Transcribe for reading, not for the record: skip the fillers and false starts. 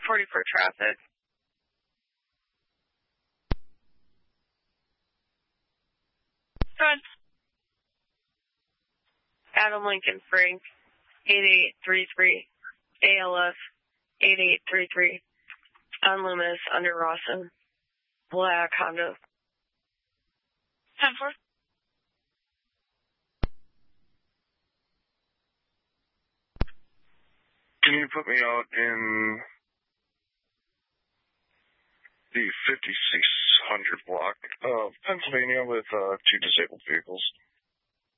40 for traffic. Good. Adam Lincoln Frank, 8833, ALF, 8833, on Loomis, under Rawson, black Honda. 10-4. Can you put me out in the 5600 block of Pennsylvania with 2 disabled vehicles?